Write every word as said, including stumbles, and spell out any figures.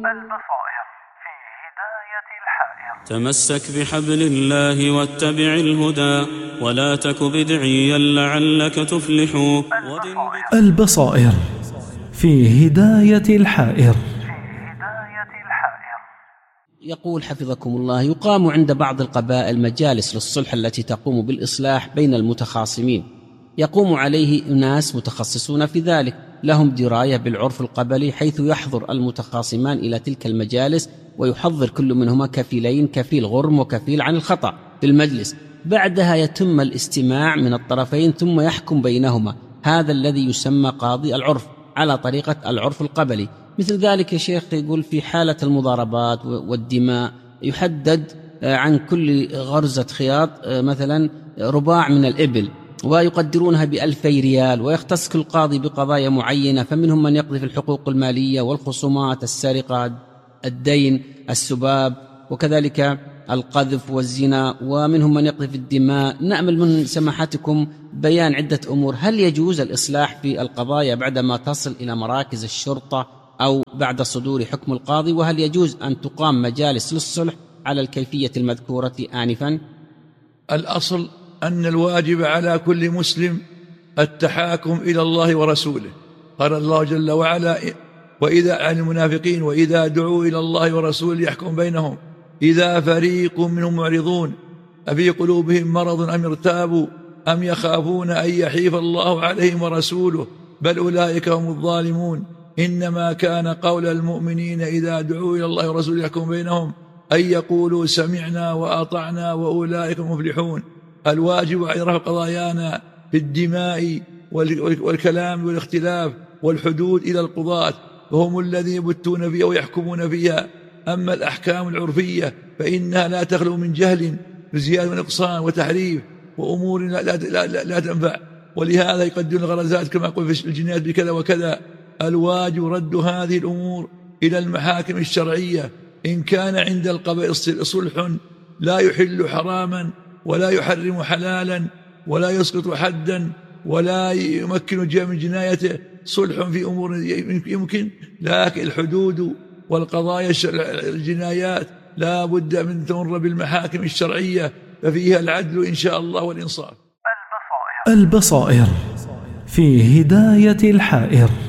البصائر في هداية الحائر. تمسك بحبل الله واتبع الهدى ولا تك بدعيا لعلك تفلح. البصائر في هداية الحائر. يقول حفظكم الله: يقام عند بعض القبائل مجالس للصلح التي تقوم بالإصلاح بين المتخاصمين، يقوم عليه ناس متخصصون في ذلك لهم دراية بالعرف القبلي، حيث يحضر المتخاصمان إلى تلك المجالس ويحضر كل منهما كفيلين، كفيل غرم وكفيل عن الخطأ في المجلس. بعدها يتم الاستماع من الطرفين ثم يحكم بينهما، هذا الذي يسمى قاضي العرف على طريقة العرف القبلي. مثل ذلك يا شيخ يقول في حالة المضاربات والدماء يحدد عن كل غرزة خياط مثلا رباع من الإبل ويقدرونها بألفي ريال، ويختص كل قاضي بقضايا معينة، فمنهم من يقضي في الحقوق المالية والخصومات، السرقة، الدين، السباب، وكذلك القذف والزنا، ومنهم من يقضي في الدماء. نأمل من سماحتكم بيان عدة أمور. هل يجوز الإصلاح في القضايا بعدما تصل إلى مراكز الشرطة أو بعد صدور حكم القاضي؟ وهل يجوز أن تقام مجالس للصلح على الكيفية المذكورة آنفا؟ الأصل أن الواجب على كل مسلم التحاكم إلى الله ورسوله. قال الله جل وعلا: وإذا عن المنافقين وإذا دعوا إلى الله ورسوله يحكم بينهم إذا فريق منهم معرضون أفي قلوبهم مرض أم ارتابوا أم يخافون أن يحيف الله عليهم ورسوله بل أولئك هم الظالمون. إنما كان قول المؤمنين إذا دعوا إلى الله ورسوله يحكم بينهم أن يقولوا سمعنا وأطعنا وأولئك المفلحون. الواجب على رفع قضايانا في الدماء والكلام والاختلاف والحدود إلى القضاة، وهم الذين يبتون فيها ويحكمون فيها. أما الأحكام العرفية فإنها لا تخلو من جهل بزيادة ونقصان وتحريف وأمور لا, لا, لا, لا, لا تنفع، ولهذا يقدرون الغرزات كما يقول في الجنايات بكذا وكذا. الواجب رد هذه الأمور إلى المحاكم الشرعية. إن كان عند القبائل صلح لا يحل حراما ولا يحرم حلالا ولا يسقط حدا ولا يمكن جاء من جنايته، صلح في أمور يمكن، لكن الحدود والقضايا الجنايات لا بد من تمر بالمحاكم الشرعية ففيها العدل إن شاء الله والإنصاف. البصائر في هداية الحائر.